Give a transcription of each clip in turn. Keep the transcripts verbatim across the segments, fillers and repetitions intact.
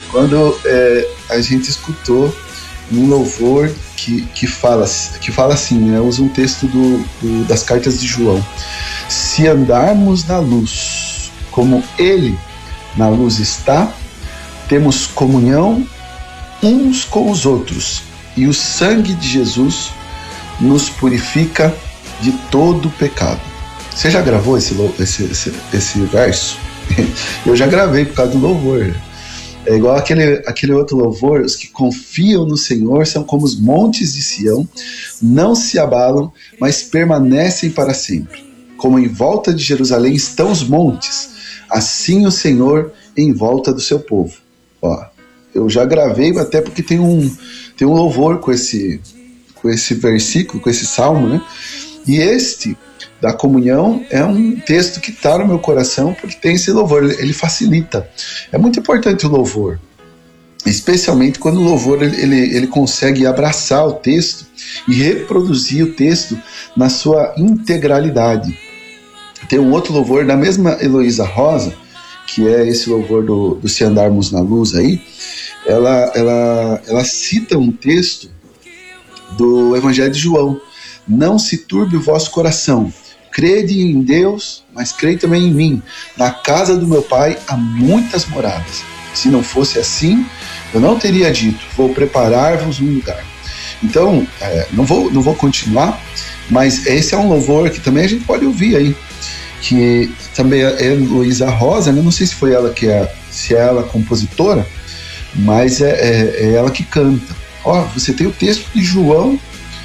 quando é, a gente escutou um louvor que, que, fala, que fala assim, né? Usa um texto do, do, das cartas de João. Se andarmos na luz, como Ele na luz está, temos comunhão uns com os outros, e o sangue de Jesus nos purifica de todo pecado. Você já gravou esse, esse, esse, esse verso? Eu já gravei por causa do louvor. É igual aquele, aquele outro louvor: os que confiam no Senhor são como os montes de Sião, não se abalam, mas permanecem para sempre. Como em volta de Jerusalém estão os montes, assim o Senhor em volta do seu povo. Ó, eu já gravei até porque tem um, tem um louvor com esse, com esse versículo, com esse salmo, né? E este da comunhão é um texto que está no meu coração porque tem esse louvor, ele facilita. É muito importante o louvor, especialmente quando o louvor ele, ele, ele consegue abraçar o texto e reproduzir o texto na sua integralidade. Tem um outro louvor da mesma Heloísa Rosa, que é esse louvor do, do Se Andarmos na Luz aí. Ela, ela, ela cita um texto do Evangelho de João: não se turbe o vosso coração, crede em Deus, mas crede também em mim. Na casa do meu pai há muitas moradas. Se não fosse assim, eu não teria dito: vou preparar-vos um lugar. Então, é, não, vou, não vou continuar, mas esse é um louvor que também a gente pode ouvir aí, que também é Heloísa Rosa, né? Não sei se foi ela que é, se é ela a compositora, mas é, é, é ela que canta. Ó, você tem o texto de João,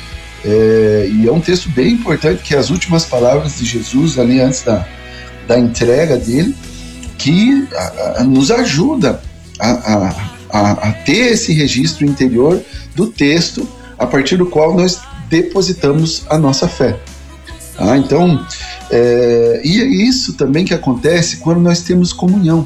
É, e é um texto bem importante, que é as últimas palavras de Jesus ali antes da, da entrega dele, que a, a, nos ajuda a, a, a, a ter esse registro interior do texto a partir do qual nós depositamos a nossa fé. Ah, então, é, e é isso também que acontece quando nós temos comunhão.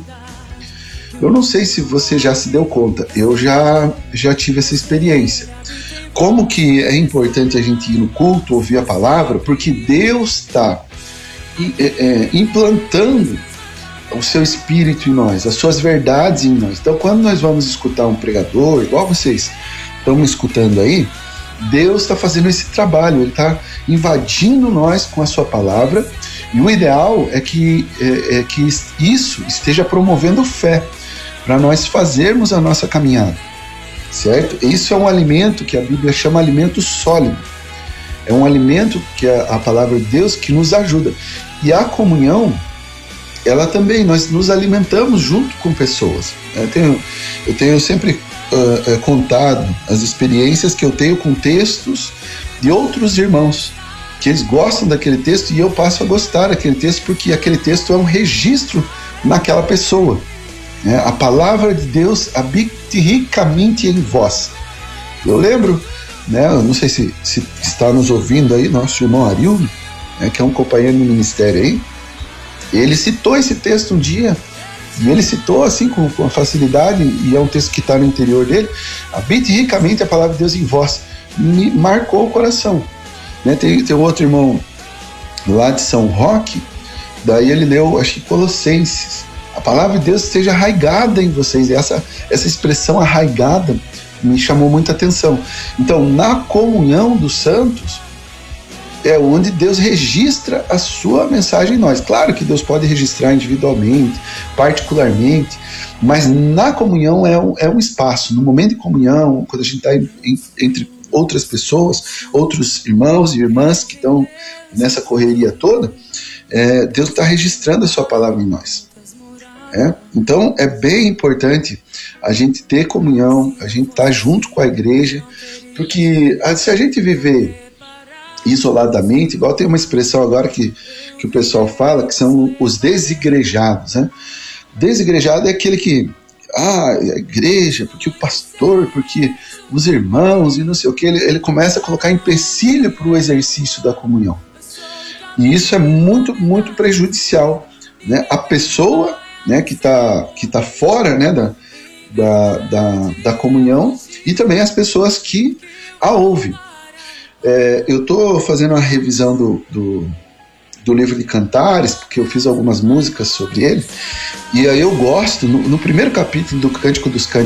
Eu não sei se você já se deu conta, eu já, já tive essa experiência. Como que é importante a gente ir no culto, ouvir a palavra, porque Deus está é, é, implantando o seu espírito em nós, as suas verdades em nós. Então, quando nós vamos escutar um pregador, igual vocês estão escutando aí, Deus está fazendo esse trabalho, Ele está invadindo nós com a sua palavra, e o ideal é que, é, é que isso esteja promovendo fé, para nós fazermos a nossa caminhada. Certo? Isso é um alimento que a Bíblia chama alimento sólido. É um alimento que a, a palavra de Deus que nos ajuda. E a comunhão, ela também, nós nos alimentamos junto com pessoas. Eu tenho, eu tenho sempre uh, uh, contado as experiências que eu tenho com textos de outros irmãos, que eles gostam daquele texto e eu passo a gostar daquele texto, porque aquele texto é um registro naquela pessoa. É, a palavra de Deus habite ricamente em vós. Eu lembro, né, eu não sei se, se está nos ouvindo aí, nosso irmão Arildo, né, que é um companheiro no ministério aí, ele citou esse texto um dia, e ele citou assim com, com facilidade, e é um texto que está no interior dele: habite ricamente a palavra de Deus em vós. Me marcou o coração. Né, tem, tem outro irmão lá de São Roque, daí ele leu, acho que Colossenses: a palavra de Deus esteja arraigada em vocês. E essa, essa expressão arraigada me chamou muita atenção. Então, na comunhão dos santos é onde Deus registra a sua mensagem em nós. Claro que Deus pode registrar individualmente, particularmente, mas na comunhão é um, é um espaço. No momento de comunhão, quando a gente está entre outras pessoas, outros irmãos e irmãs que estão nessa correria toda, é, Deus está registrando a sua palavra em nós. É? Então é bem importante a gente ter comunhão, a gente estar tá junto com a igreja, porque se a gente viver isoladamente, igual tem uma expressão agora que, que o pessoal fala, que são os desigrejados, né? Desigrejado é aquele que, ah, a igreja, porque o pastor, porque os irmãos e não sei o que, ele, ele começa a colocar empecilho para o exercício da comunhão, e isso é muito, muito prejudicial, né? A pessoa, né, que está que tá fora, né, da, da, da, da comunhão, e também as pessoas que a ouvem. É, eu estou fazendo uma revisão do, do, do livro de Cantares, porque eu fiz algumas músicas sobre ele, e aí eu gosto, no, no primeiro capítulo do Cântico dos Cânticos,